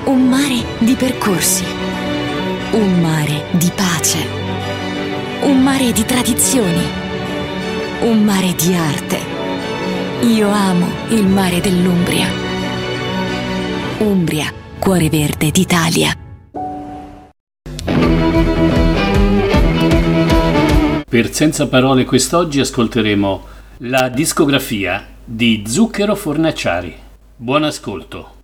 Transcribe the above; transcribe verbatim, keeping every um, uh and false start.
Un mare di percorsi. Un mare di pace. Un mare di tradizioni. Un mare di arte. Io amo il mare dell'Umbria. Umbria, cuore verde d'Italia. Per Senza Parole quest'oggi ascolteremo la discografia di Zucchero Fornaciari. Buon ascolto.